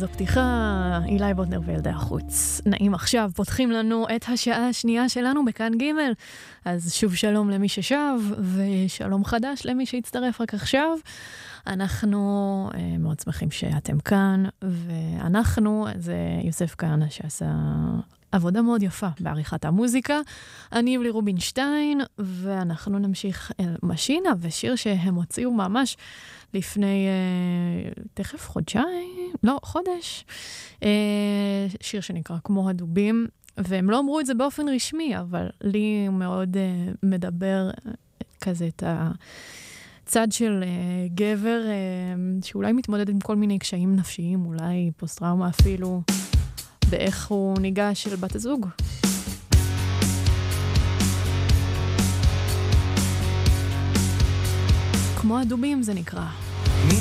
זו פתיחה, אילי בוטנר וילדי החוץ. נעים עכשיו, פותחים לנו את השעה השנייה שלנו בכאן ג'. אז שוב שלום למי ששב, ושלום חדש למי שהצטרף רק עכשיו. אנחנו מאוד שמחים שאתם כאן, ואנחנו, זה יוסף כהנא שעשה עבודה מאוד יפה בעריכת המוזיקה. אני יולי רובינשטיין, ואנחנו נמשיך אל משינה, ושיר שהם הוציאו ממש לפני תכף חודש, שיר שנקרא כמו הדובים, והם לא אמרו את זה באופן רשמי, אבל לי מאוד מדבר כזה את הצד של גבר שאולי מתמודד עם כל מיני קשיים נפשיים, אולי פוסט-טראומה אפילו, באיך הוא ניגש של בת הזוג. כמו הדובים זה נקרא.